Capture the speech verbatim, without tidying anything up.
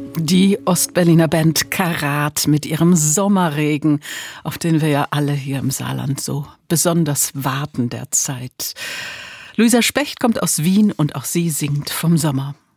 Die Ostberliner Band Karat mit ihrem Sommerregen, auf den wir ja alle hier im Saarland so besonders warten derzeit. Luisa Specht kommt aus Wien und auch sie singt vom Sommer.